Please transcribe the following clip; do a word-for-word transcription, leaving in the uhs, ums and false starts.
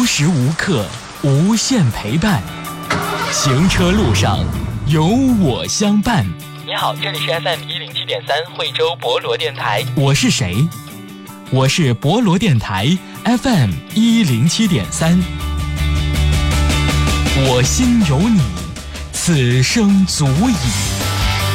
时无刻，无限陪伴。行车路上有我相伴。 你好，这里是 F M 一零七点三惠州博罗电台。 我是谁？我是博罗电台 F M 一零七点三。我心有你，此生足矣。